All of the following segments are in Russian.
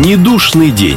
Недушный день.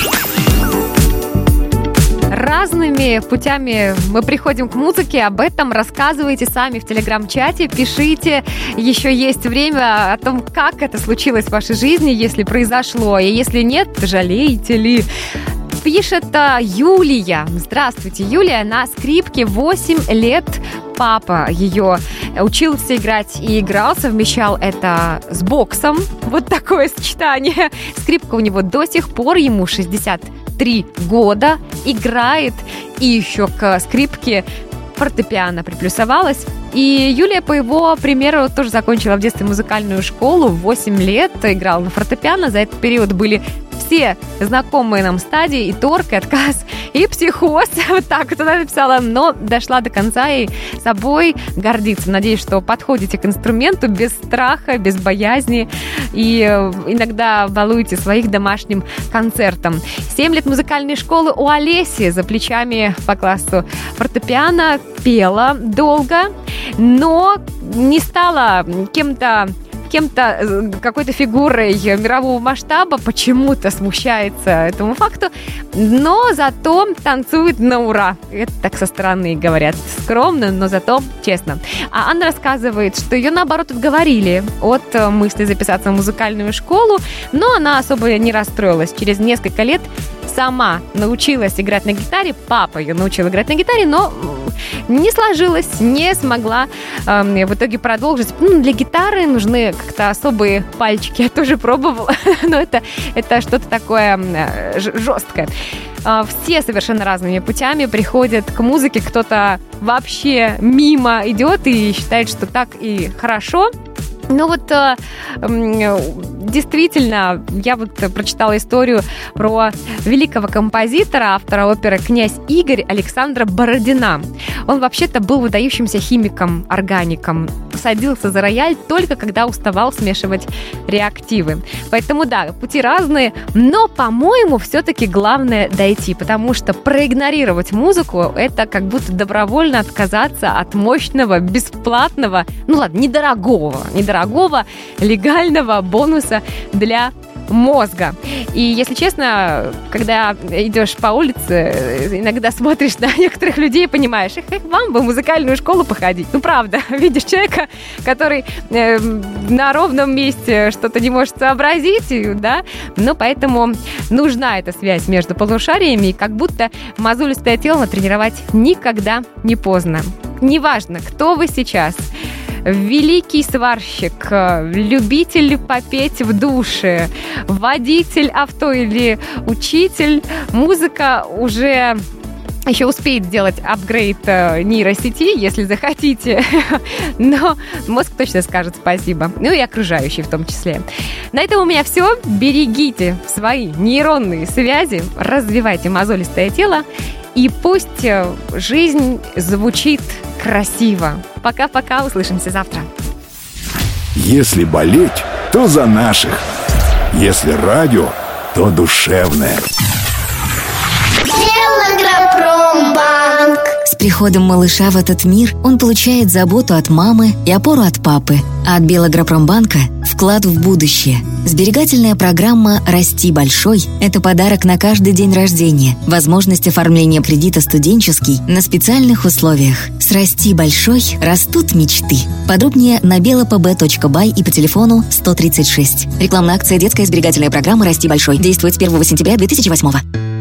Разными путями мы приходим к музыке. Об этом рассказывайте сами в телеграм-чате. Пишите. Еще есть время о том, как это случилось в вашей жизни, если произошло. И если нет, жалеете ли? Пишет Юлия. Здравствуйте, Юлия. На скрипке 8 лет папа ее учился играть и играл, совмещал это с боксом. Вот такое сочетание. Скрипка у него до сих пор, ему 63 года, играет. И еще к скрипке фортепиано приплюсовалась. И Юлия, по его примеру, тоже закончила в детстве музыкальную школу. В 8 лет играла на фортепиано. За этот период были все знакомые нам стадии, и торг, и отказ, и психоз. Вот так вот она написала, но дошла до конца и собой гордится. Надеюсь, что подходите к инструменту без страха, без боязни и иногда балуете своих домашним концертом. 7 лет музыкальной школы у Олеси за плечами по классу фортепиано, пела долго, но не стала кем-то, какой-то фигурой мирового масштаба, почему-то смущается этому факту, но зато танцует на ура. Это так со стороны говорят. Скромно, но зато честно. А Анна рассказывает, что ее, наоборот, отговорили от мысли записаться в музыкальную школу, но она особо не расстроилась. Через несколько лет сама научилась играть на гитаре. Папа ее научил играть на гитаре, но не сложилось, не смогла в итоге продолжить. Для гитары нужны как-то особые пальчики. Я тоже пробовала, но это что-то такое жесткое. Все совершенно разными путями приходят к музыке. Кто-то вообще мимо идет и считает, что так и хорошо. Ну вот действительно, я вот прочитала историю про великого композитора, автора оперы «Князь Игорь» Александра Бородина. Он вообще-то был выдающимся химиком, органиком. Садился за рояль только когда уставал смешивать реактивы. Поэтому да, пути разные, но, по-моему, все-таки главное дойти, потому что проигнорировать музыку — это как будто добровольно отказаться от мощного, бесплатного, недорогого, легального бонуса для мозга. И, если честно, когда идешь по улице, иногда смотришь на некоторых людей и понимаешь, вам бы в музыкальную школу походить. Ну, правда, видишь человека, который на ровном месте что-то не может сообразить, да, но поэтому нужна эта связь между полушариями, и как будто мозолистое тело натренировать никогда не поздно. Неважно, кто вы сейчас, великий сварщик, любитель попеть в душе, водитель авто или учитель, музыка уже еще успеет сделать апгрейд нейросети, если захотите, но мозг точно скажет спасибо, ну и окружающие в том числе. На этом у меня все. Берегите свои нейронные связи, развивайте мозолистое тело, и пусть жизнь звучит красиво. Пока-пока, услышимся завтра. Если болеть, то за наших. Если радио, то душевное. Белагропромбанк. С приходом малыша в этот мир он получает заботу от мамы и опору от папы. А от Белагропромбанка – вклад в будущее. Сберегательная программа «Расти большой» – это подарок на каждый день рождения, возможность оформления кредита студенческий на специальных условиях. С «Расти большой» растут мечты. Подробнее на belapb.by и по телефону 136. Рекламная акция «Детская сберегательная программа «Расти большой» действует с 1 сентября 2008.